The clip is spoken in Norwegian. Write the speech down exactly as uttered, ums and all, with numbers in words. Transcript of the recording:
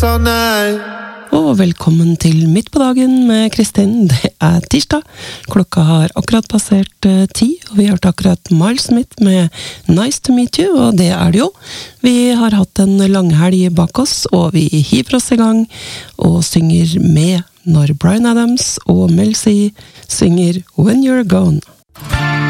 Og velkommen til Midt på dagen med Kristin. Det er tirsdag. Klokka har akkurat passert uh, ti, og vi har hørt akkurat Miles Smith med Nice to meet you, og det er det jo. Vi har hatt en langhelg bak oss, og vi hiver oss i gang og synger med når Bryan Adams og Mel C synger When You're Gone.